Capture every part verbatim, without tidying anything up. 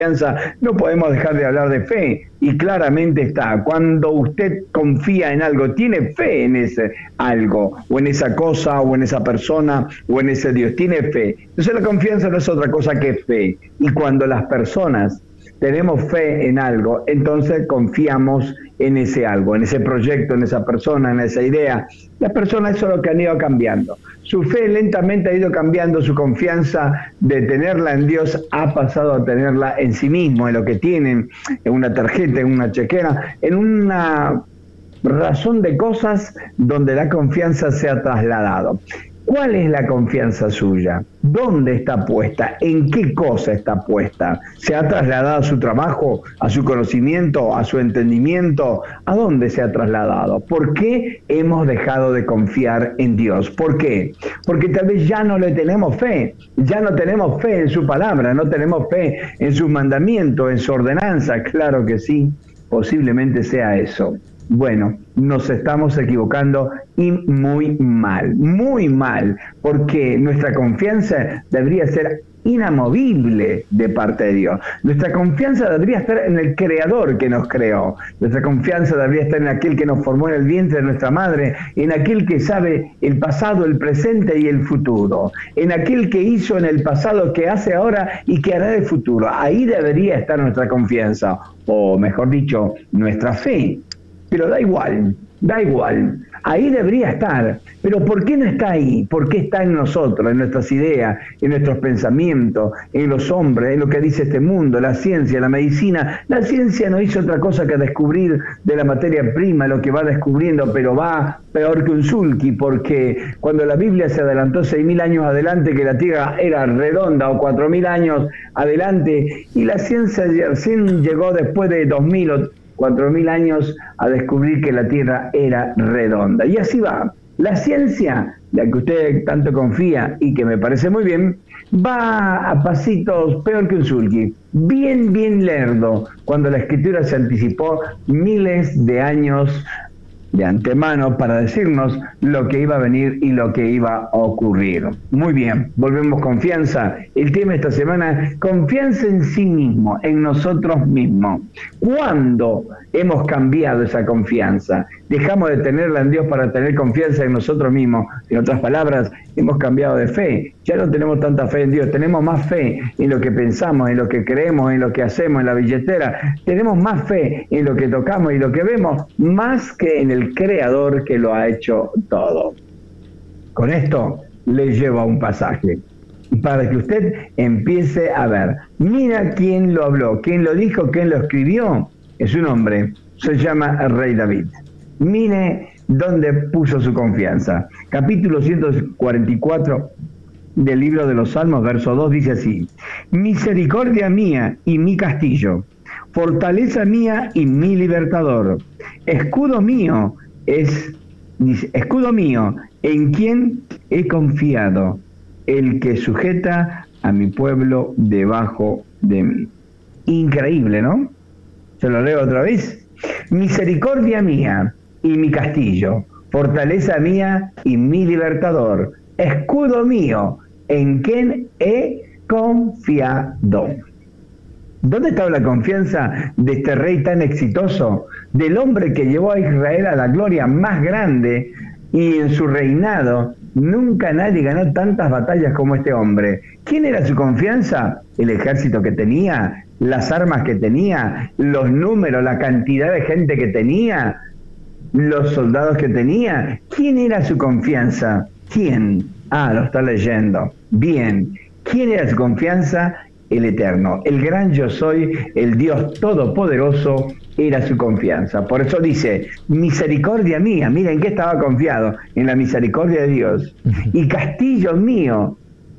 confianza, no podemos dejar de hablar de fe, y claramente está, cuando usted confía en algo, tiene fe en ese algo, o en esa cosa, o en esa persona, o en ese Dios, tiene fe. Entonces la confianza no es otra cosa que fe, y cuando las personas tenemos fe en algo, entonces confiamos en ese algo, en ese proyecto, en esa persona, en esa idea. Las personas eso es lo que han ido cambiando. Su fe lentamente ha ido cambiando, su confianza de tenerla en Dios ha pasado a tenerla en sí mismo, en lo que tienen, en una tarjeta, en una chequera, en una razón de cosas donde la confianza se ha trasladado. ¿Cuál es la confianza suya? ¿Dónde está puesta? ¿En qué cosa está puesta? ¿Se ha trasladado a su trabajo, a su conocimiento, a su entendimiento? ¿A dónde se ha trasladado? ¿Por qué hemos dejado de confiar en Dios? ¿Por qué? Porque tal vez ya no le tenemos fe, ya no tenemos fe en su palabra, no tenemos fe en sus mandamientos, en su ordenanza. Claro que sí, posiblemente sea eso. Bueno, nos estamos equivocando y muy mal, muy mal, porque nuestra confianza debería ser inamovible de parte de Dios. Nuestra confianza debería estar en el Creador que nos creó. Nuestra confianza debería estar en aquel que nos formó en el vientre de nuestra madre, en aquel que sabe el pasado, el presente y el futuro, en aquel que hizo en el pasado, que hace ahora y que hará en el futuro. Ahí debería estar nuestra confianza, o mejor dicho, nuestra fe. Pero da igual, da igual, ahí debería estar. Pero ¿por qué no está ahí? ¿Por qué está en nosotros, en nuestras ideas, en nuestros pensamientos, en los hombres, en lo que dice este mundo, la ciencia, la medicina? La ciencia no hizo otra cosa que descubrir de la materia prima lo que va descubriendo, pero va peor que un sulky, porque cuando la Biblia se adelantó seis mil años adelante que la Tierra era redonda, o cuatro mil años adelante, y la ciencia recién llegó después de dos mil o cuatro mil años a descubrir que la Tierra era redonda. Y así va. La ciencia, la que usted tanto confía y que me parece muy bien, va a pasitos peor que un sulky. Bien, bien lerdo, cuando la Escritura se anticipó miles de años de antemano para decirnos lo que iba a venir y lo que iba a ocurrir. Muy bien, volvemos confianza. El tema esta semana, confianza en sí mismo, en nosotros mismos. ¿Cuándo hemos cambiado esa confianza? Dejamos de tenerla en Dios para tener confianza en nosotros mismos. En otras palabras, hemos cambiado de fe. Ya no tenemos tanta fe en Dios, tenemos más fe en lo que pensamos, en lo que creemos, en lo que hacemos, en la billetera. Tenemos más fe en lo que tocamos y lo que vemos, más que en el Creador que lo ha hecho todo. Con esto le llevo a un pasaje para que usted empiece a ver. Mira quién lo habló, quién lo dijo, quién lo escribió. Es un hombre, se llama el rey David. Mire dónde puso su confianza. Capítulo ciento cuarenta y cuatro del libro de los Salmos, verso dos, dice así: misericordia mía y mi castillo, fortaleza mía y mi libertador, escudo mío es, dice, escudo mío, en quien he confiado, el que sujeta a mi pueblo debajo de mí. Increíble, ¿no? Se lo leo otra vez. Misericordia mía y mi castillo, fortaleza mía y mi libertador, escudo mío, en quien he confiado. ¿Dónde estaba la confianza de este rey tan exitoso, del hombre que llevó a Israel a la gloria más grande, y en su reinado nunca nadie ganó tantas batallas como este hombre? ¿Quién era su confianza? El ejército que tenía, las armas que tenía, los números, la cantidad de gente que tenía, los soldados que tenía. ¿Quién era su confianza? ¿Quién? Ah, lo está leyendo. Bien. ¿Quién era su confianza? El Eterno, el gran yo soy, el Dios todopoderoso, era su confianza. Por eso dice, misericordia mía. Mira en qué estaba confiado, en la misericordia de Dios. Y castillo mío,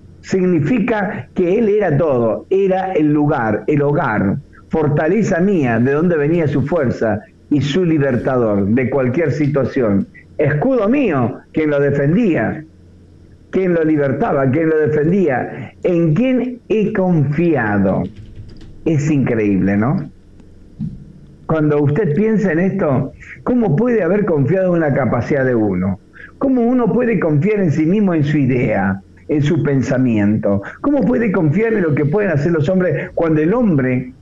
significa que él era todo, era el lugar, el hogar. Fortaleza mía, de donde venía su fuerza, y su libertador de cualquier situación. Escudo mío, quien lo defendía, quien lo libertaba, quien lo defendía, en quien he confiado. Es increíble, ¿no? Cuando usted piensa en esto, ¿cómo puede haber confiado en la capacidad de uno? ¿Cómo uno puede confiar en sí mismo, en su idea? en su pensamiento? ¿Cómo puede confiar en lo que pueden hacer los hombres cuando el hombre